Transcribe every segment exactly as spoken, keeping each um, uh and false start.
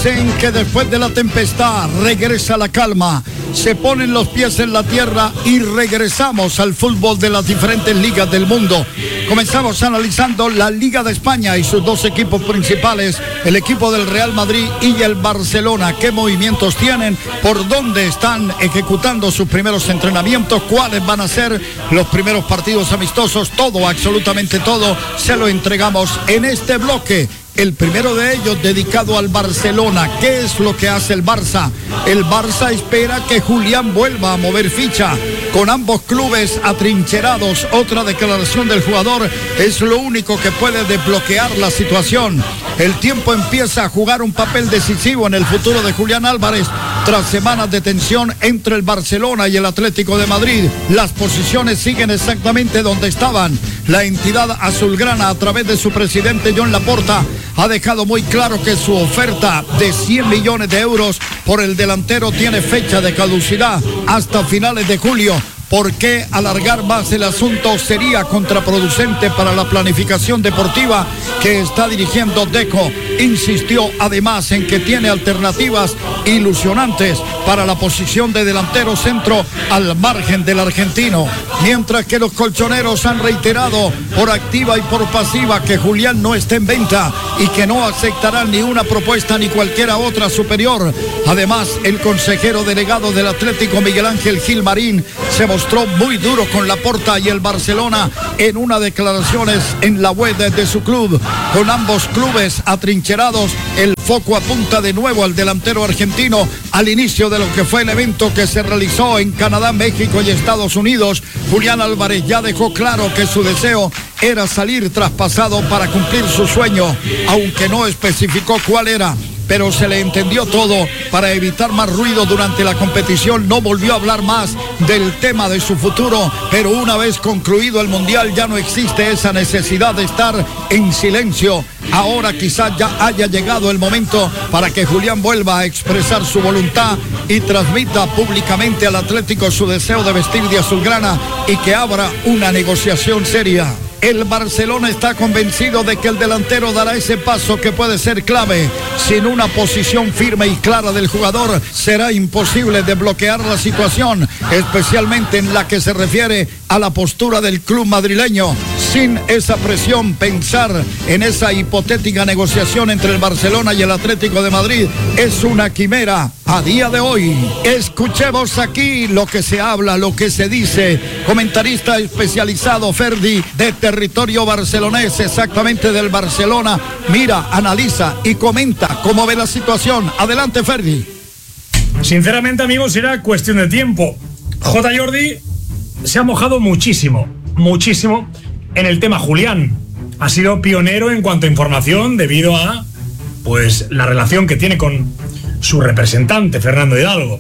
Dicen que después de la tempestad regresa la calma, se ponen los pies en la tierra y regresamos al fútbol de las diferentes ligas del mundo. Comenzamos analizando la Liga de España y sus dos equipos principales, el equipo del Real Madrid y el Barcelona. ¿Qué movimientos tienen? ¿Por dónde están ejecutando sus primeros entrenamientos? ¿Cuáles van a ser los primeros partidos amistosos? Todo, absolutamente todo, se lo entregamos en este bloque. El primero de ellos dedicado al Barcelona. ¿Qué es lo que hace el Barça? El Barça espera que Julián vuelva a mover ficha. Con ambos clubes atrincherados, otra declaración del jugador es lo único que puede desbloquear la situación. El tiempo empieza a jugar un papel decisivo en el futuro de Julián Álvarez. Tras semanas de tensión entre el Barcelona y el Atlético de Madrid, las posiciones siguen exactamente donde estaban. La entidad azulgrana, a través de su presidente Joan Laporta, ha dejado muy claro que su oferta de cien millones de euros por el delantero tiene fecha de caducidad hasta finales de julio. ¿Por qué alargar más el asunto? Sería contraproducente para la planificación deportiva que está dirigiendo Deco. Insistió además en que tiene alternativas ilusionantes para la posición de delantero centro al margen del argentino. Mientras que los colchoneros han reiterado por activa y por pasiva que Julián no está en venta y que no aceptarán ni una propuesta ni cualquiera otra superior. Además, el consejero delegado del Atlético, Miguel Ángel Gilmarín, se mostró muy duro con Laporta y el Barcelona en unas declaraciones en la web de su club. Con ambos clubes atrincherados, el foco apunta de nuevo al delantero argentino. Al inicio de lo que fue el evento que se realizó en Canadá, México y Estados Unidos, Julián Álvarez ya dejó claro que su deseo era salir traspasado para cumplir su sueño, aunque no especificó cuál era. Pero se le entendió todo. Para evitar más ruido durante la competición, no volvió a hablar más del tema de su futuro, pero una vez concluido el Mundial ya no existe esa necesidad de estar en silencio. Ahora quizás ya haya llegado el momento para que Julián vuelva a expresar su voluntad y transmita públicamente al Atlético su deseo de vestir de azulgrana y que abra una negociación seria. El Barcelona está convencido de que el delantero dará ese paso que puede ser clave. Sin una posición firme y clara del jugador, será imposible desbloquear la situación, especialmente en la que se refiere a la postura del club madrileño. Sin esa presión, pensar en esa hipotética negociación entre el Barcelona y el Atlético de Madrid es una quimera a día de hoy. Escuchemos aquí lo que se habla, lo que se dice. Comentarista especializado Ferdi, de territorio barcelonés, exactamente del Barcelona. Mira, analiza y comenta cómo ve la situación. Adelante, Ferdi. Sinceramente, amigos, será cuestión de tiempo. J. Jordi se ha mojado muchísimo, muchísimo en el tema Julián. Ha sido pionero en cuanto a información debido a, pues, la relación que tiene con su representante, Fernando Hidalgo.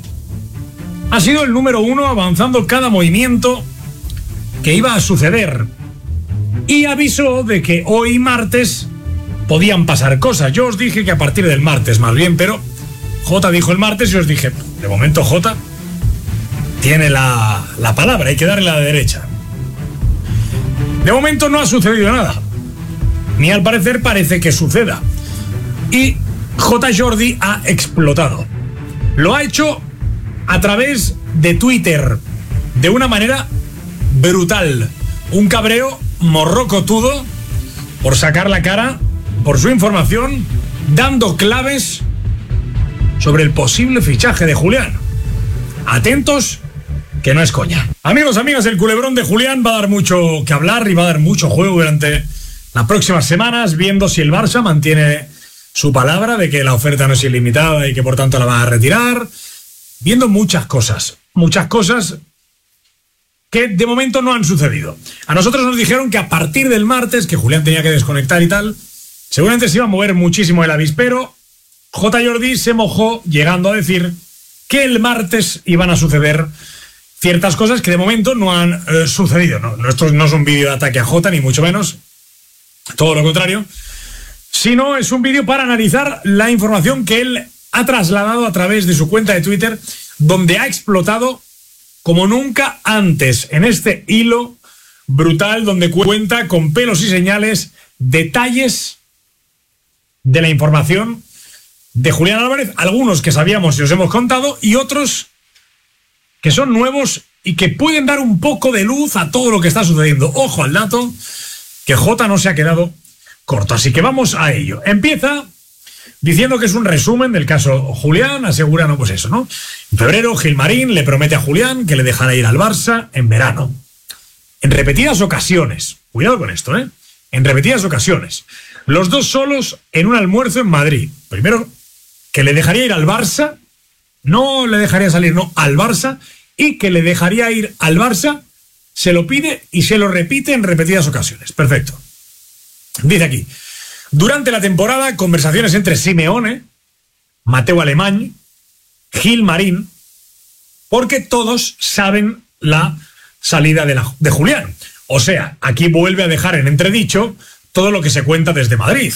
Ha sido el número uno avanzando cada movimiento que iba a suceder. Y avisó de que hoy martes podían pasar cosas. Yo os dije que a partir del martes más bien, pero J dijo el martes y os dije, de momento J tiene la, la palabra, hay que darle la de derecha. De momento no ha sucedido nada, ni al parecer parece que suceda. Y J. Jordi ha explotado. Lo ha hecho a través de Twitter de una manera brutal. Un cabreo morrocotudo por sacar la cara por su información, dando claves sobre el posible fichaje de Julián. Atentos, que no es coña. Amigos, amigas, el culebrón de Julián va a dar mucho que hablar y va a dar mucho juego durante las próximas semanas, viendo si el Barça mantiene su palabra de que la oferta no es ilimitada y que por tanto la van a retirar, viendo muchas cosas, muchas cosas que de momento no han sucedido. A nosotros nos dijeron que a partir del martes, que Julián tenía que desconectar y tal, seguramente se iba a mover muchísimo el avispero. J. Jordi se mojó llegando a decir que el martes iban a suceder ciertas cosas que de momento no han eh, sucedido. No, no, esto no es un vídeo de ataque a J, ni mucho menos, todo lo contrario, sino es un vídeo para analizar la información que él ha trasladado a través de su cuenta de Twitter, donde ha explotado como nunca antes en este hilo brutal, donde cuenta con pelos y señales detalles de la información de Julián Álvarez, algunos que sabíamos y os hemos contado, y otros que son nuevos y que pueden dar un poco de luz a todo lo que está sucediendo. Ojo al dato, que Jota no se ha quedado corto. Así que vamos a ello. Empieza diciendo que es un resumen del caso Julián, asegurando pues eso, ¿no? En febrero, Gilmarín le promete a Julián que le dejará ir al Barça en verano. En repetidas ocasiones. Cuidado con esto, ¿eh? En repetidas ocasiones. Los dos solos en un almuerzo en Madrid. Primero, que le dejaría ir al Barça. No le dejaría salir, no, al Barça. Y que le dejaría ir al Barça. Se lo pide y se lo repite en repetidas ocasiones. Perfecto. Dice aquí. Durante la temporada, conversaciones entre Simeone, Mateu Alemany, Gilmarín, porque todos saben la salida de, la, de Julián. O sea, aquí vuelve a dejar en entredicho todo lo que se cuenta desde Madrid.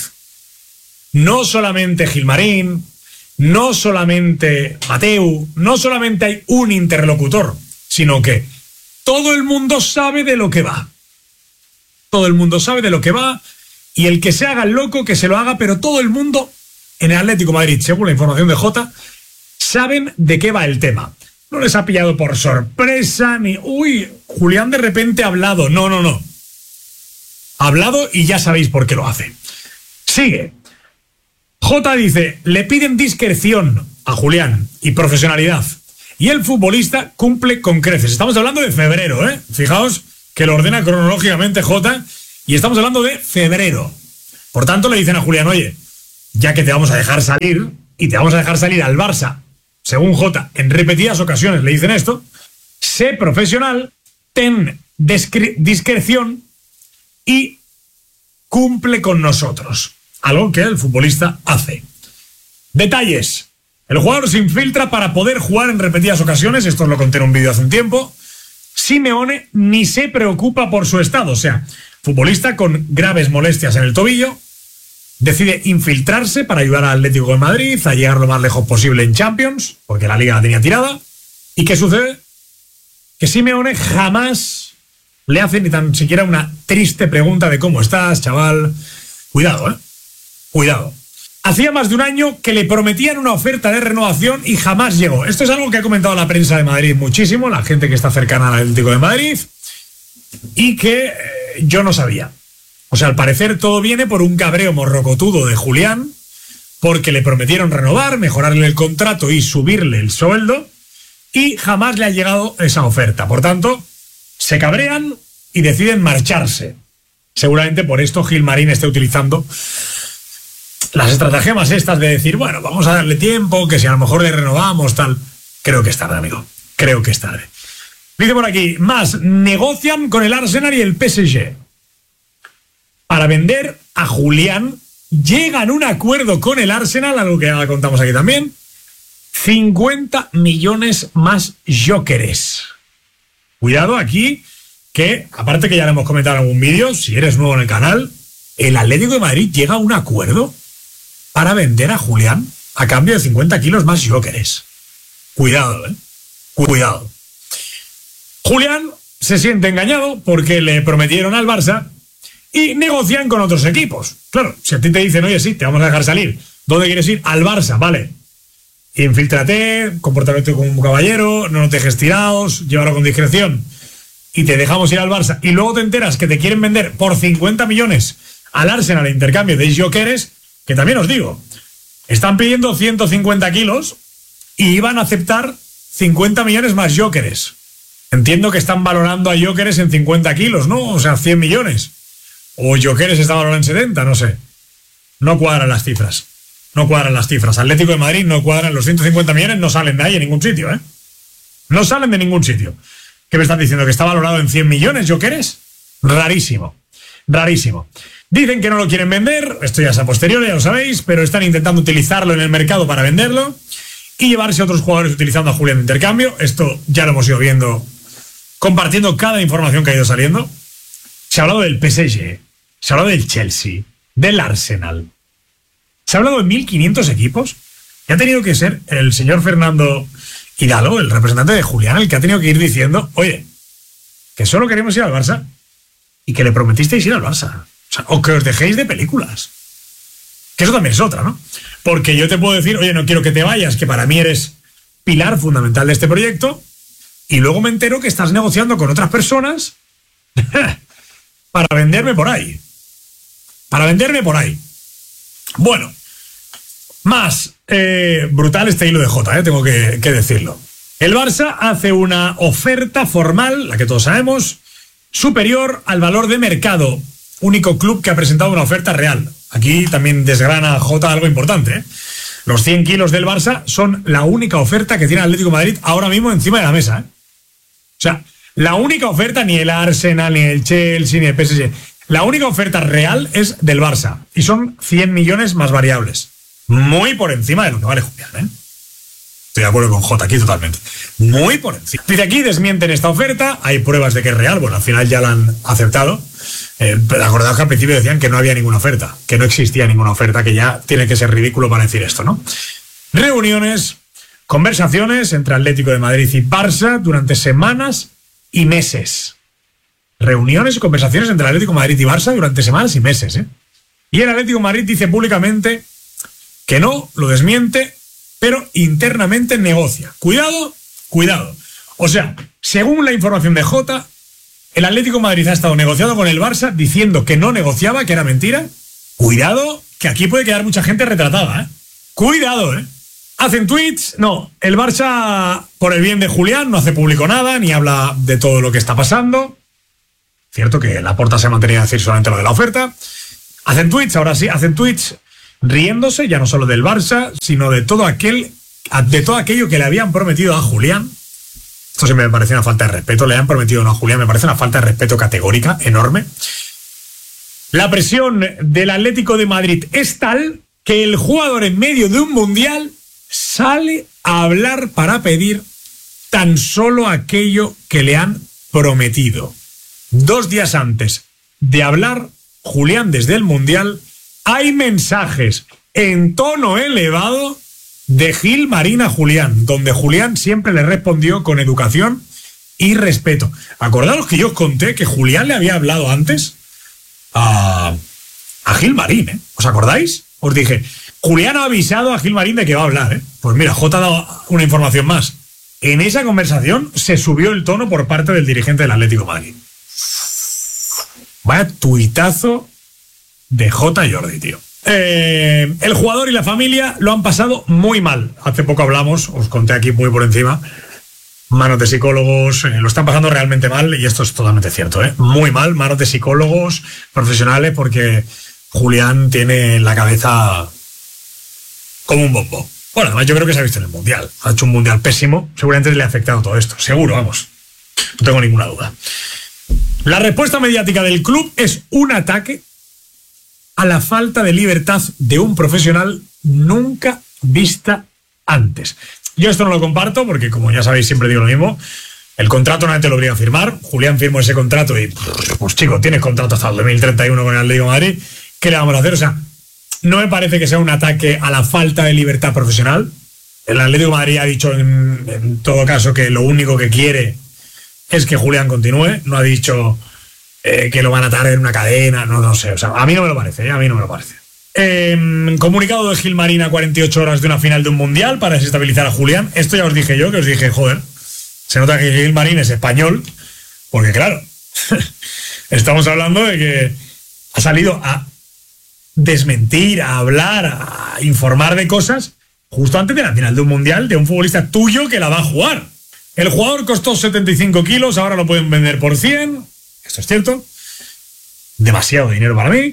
No solamente Gilmarín, no solamente Mateu, no solamente hay un interlocutor, sino que todo el mundo sabe de lo que va. Todo el mundo sabe de lo que va. Y el que se haga el loco, que se lo haga, pero todo el mundo en el Atlético de Madrid, según la información de Jota, saben de qué va el tema. No les ha pillado por sorpresa, ni, uy, Julián de repente ha hablado. No, no, no. Ha hablado y ya sabéis por qué lo hace. Sigue. Jota dice, le piden discreción a Julián y profesionalidad. Y el futbolista cumple con creces. Estamos hablando de febrero, ¿eh? Fijaos que lo ordena cronológicamente Jota. Y estamos hablando de febrero. Por tanto, le dicen a Julián, oye, ya que te vamos a dejar salir, y te vamos a dejar salir al Barça, según Jota, en repetidas ocasiones le dicen esto, sé profesional, ten discreción y cumple con nosotros. Algo que el futbolista hace. Detalles. El jugador se infiltra para poder jugar en repetidas ocasiones, esto os lo conté en un vídeo hace un tiempo. Simeone ni se preocupa por su estado, o sea, futbolista con graves molestias en el tobillo, decide infiltrarse para ayudar al Atlético de Madrid a llegar lo más lejos posible en Champions, porque la Liga la tenía tirada. ¿Y qué sucede? Que Simeone jamás le hace ni tan siquiera una triste pregunta de cómo estás, chaval. Cuidado, ¿eh? Cuidado. Hacía más de un año que le prometían una oferta de renovación y jamás llegó. Esto es algo que ha comentado la prensa de Madrid muchísimo, la gente que está cercana al Atlético de Madrid, y que eh, yo no sabía. O sea, al parecer todo viene por un cabreo morrocotudo de Julián, porque le prometieron renovar, mejorarle el contrato y subirle el sueldo, y jamás le ha llegado esa oferta. Por tanto, se cabrean y deciden marcharse. Seguramente por esto Gilmarín esté utilizando las estratagemas estas de decir, bueno, vamos a darle tiempo, que si a lo mejor le renovamos, tal. Creo que es tarde, amigo. Creo que es tarde. Dice por aquí, más, negocian con el Arsenal y el P S G para vender a Julián. Llegan a un acuerdo con el Arsenal, algo que ya contamos aquí también. cincuenta millones más jóqueres. Cuidado aquí, que aparte que ya lo hemos comentado en algún vídeo, si eres nuevo en el canal, el Atlético de Madrid llega a un acuerdo para vender a Julián a cambio de cincuenta kilos más jóqueres. Cuidado, ¿eh? Cuidado. Julián se siente engañado porque le prometieron al Barça y negocian con otros equipos. Claro, si a ti te dicen, oye, sí, te vamos a dejar salir. ¿Dónde quieres ir? Al Barça, vale. Infíltrate, comportamiento como un caballero, no nos dejes tirados, llévalo con discreción. Y te dejamos ir al Barça. Y luego te enteras que te quieren vender por cincuenta millones al Arsenal a intercambio de jóqueres, que también os digo, están pidiendo ciento cincuenta kilos y iban a aceptar cincuenta millones más jóqueres. Entiendo que están valorando a jóqueres en cincuenta kilos, ¿no? O sea, cien millones. O jóqueres está valorado en setenta, no sé. No cuadran las cifras. No cuadran las cifras. Atlético de Madrid no cuadran. Los ciento cincuenta millones no salen de ahí en ningún sitio, ¿eh? No salen de ningún sitio. ¿Qué me están diciendo? ¿Que está valorado en cien millones jóqueres? Rarísimo. Rarísimo. Dicen que no lo quieren vender. Esto ya es a posteriori, ya lo sabéis. Pero están intentando utilizarlo en el mercado para venderlo y llevarse a otros jugadores utilizando a Julián de intercambio. Esto ya lo hemos ido viendo, compartiendo cada información que ha ido saliendo. Se ha hablado del P S G, se ha hablado del Chelsea, del Arsenal. Se ha hablado de mil quinientos equipos. Y ha tenido que ser el señor Fernando Hidalgo, el representante de Julián, el que ha tenido que ir diciendo, oye, que solo queremos ir al Barça y que le prometisteis ir al Barça. O sea, o que os dejéis de películas. Que eso también es otra, ¿no? Porque yo te puedo decir, oye, no quiero que te vayas, que para mí eres pilar fundamental de este proyecto, y luego me entero que estás negociando con otras personas para venderme por ahí. Para venderme por ahí. Bueno, más eh, brutal este hilo de Jota, eh, tengo que, que decirlo. El Barça hace una oferta formal, la que todos sabemos, superior al valor de mercado. Único club que ha presentado una oferta real. Aquí también desgrana Jota algo importante, ¿eh? Los cien kilos del Barça son la única oferta que tiene el Atlético de Madrid ahora mismo encima de la mesa, ¿eh? O sea, la única oferta, ni el Arsenal, ni el Chelsea, ni el P S G. La única oferta real es del Barça. Y son cien millones más variables. Muy por encima de lo que vale Julián, ¿eh? Estoy de acuerdo con Jota aquí totalmente. Muy por encima. Dice aquí, desmienten esta oferta. Hay pruebas de que es real. Bueno, al final ya la han aceptado. Eh, acordaos que al principio decían que no había ninguna oferta. Que no existía ninguna oferta. Que ya tiene que ser ridículo para decir esto, ¿no? Reuniones, conversaciones entre Atlético de Madrid y Barça durante semanas y meses. Reuniones y conversaciones entre Atlético de Madrid y Barça durante semanas y meses, ¿eh? Y el Atlético de Madrid dice públicamente que no, lo desmiente, pero internamente negocia. Cuidado, cuidado. O sea, según la información de Jota, el Atlético de Madrid ha estado negociando con el Barça diciendo que no negociaba, que era mentira. Cuidado, que aquí puede quedar mucha gente retratada, ¿eh? Cuidado, ¿eh? Hacen tweets. No, el Barça, por el bien de Julián, no hace público nada, ni habla de todo lo que está pasando. Cierto que Laporta se ha mantenido a decir solamente lo de la oferta. Hacen tweets, ahora sí, hacen tweets riéndose ya no solo del Barça, sino de todo aquel, de todo aquello que le habían prometido a Julián. Esto sí me parece una falta de respeto. Le han prometido no a Julián, me parece una falta de respeto categórica, enorme. La presión del Atlético de Madrid es tal que el jugador en medio de un mundial sale a hablar para pedir tan solo aquello que le han prometido. Dos días antes de hablar Julián desde el mundial, hay mensajes en tono elevado de Gil Marín a Julián, donde Julián siempre le respondió con educación y respeto. Acordaros que yo os conté que Julián le había hablado antes a, a Gil Marín, ¿eh? ¿Os acordáis? Os dije, Julián ha avisado a Gil Marín de que va a hablar, ¿eh? Pues mira, Jota ha dado una información más. En esa conversación se subió el tono por parte del dirigente del Atlético de Madrid. Vaya tuitazo de J. Jordi, tío. Eh, el jugador y la familia lo han pasado muy mal. Hace poco hablamos, os conté aquí muy por encima, manos de psicólogos, eh, lo están pasando realmente mal, y esto es totalmente cierto, ¿eh? Muy mal, manos de psicólogos profesionales, porque Julián tiene la cabeza como un bombo. Bueno, además yo creo que se ha visto en el Mundial. Ha hecho un Mundial pésimo, seguramente le ha afectado todo esto, seguro, vamos. No tengo ninguna duda. La respuesta mediática del club es un ataque a la falta de libertad de un profesional nunca vista antes. Yo esto no lo comparto porque, como ya sabéis, siempre digo lo mismo. El contrato nadie te lo obliga a firmar. Julián firmó ese contrato y, pues chico, tienes contrato hasta el dos mil treinta y uno con el Atlético de Madrid. ¿Qué le vamos a hacer? O sea, no me parece que sea un ataque a la falta de libertad profesional. El Atlético de Madrid ha dicho en, en todo caso que lo único que quiere es que Julián continúe. No ha dicho eh, que lo van a atar en una cadena. No, no sé. O sea, a mí no me lo parece. ¿eh? A mí no me lo parece. Eh, comunicado de Gil Marín a cuarenta y ocho horas de una final de un mundial para desestabilizar a Julián. Esto ya os dije yo, que os dije, joder, se nota que Gil Marín es español, porque claro, estamos hablando de que ha salido a desmentir, a hablar, a informar de cosas justo antes de la final de un mundial de un futbolista tuyo que la va a jugar. El jugador costó setenta y cinco kilos, ahora lo pueden vender por cien. Esto es cierto. Demasiado dinero para mí.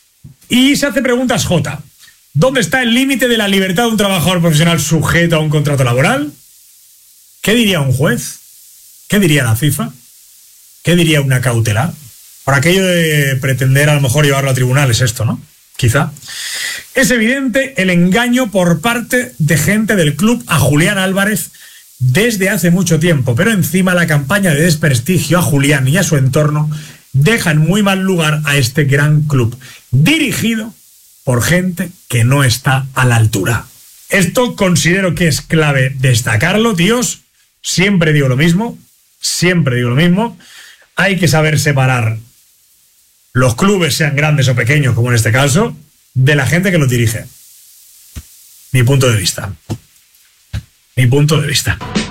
Y se hace preguntas J. ¿Dónde está el límite de la libertad de un trabajador profesional sujeto a un contrato laboral? ¿Qué diría un juez? ¿Qué diría la FIFA? ¿Qué diría una cautelar? Por aquello de pretender a lo mejor llevarlo a tribunales esto, ¿no? Quizá. Es evidente el engaño por parte de gente del club a Julián Álvarez desde hace mucho tiempo, pero encima la campaña de desprestigio a Julián y a su entorno deja en muy mal lugar a este gran club, dirigido por gente que no está a la altura. Esto considero que es clave destacarlo, tíos. Siempre digo lo mismo, siempre digo lo mismo. Hay que saber separar los clubes, sean grandes o pequeños, como en este caso, de la gente que lo dirige. Mi punto de vista. Mi punto de vista.